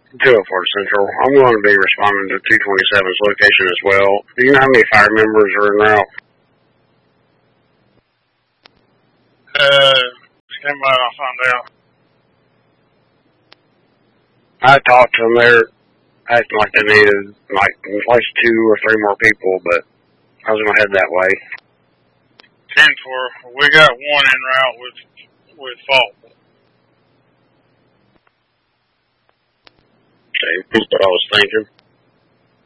204 Central. I'm going to be responding to 227's location as well. Do you know how many fire members are en route? Stand by, I'll find out. I talked to them. They're acting like they needed like at least 2 or 3 more people, but I was going to head that way. 10-4. We got one en route with fault. Okay, that's what I was thinking.